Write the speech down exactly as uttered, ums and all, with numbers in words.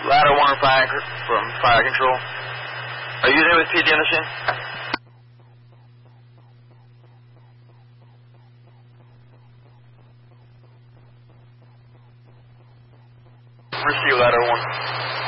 Ladder one fire from fire control. Are you there with P D Anderson? Receive ladder one.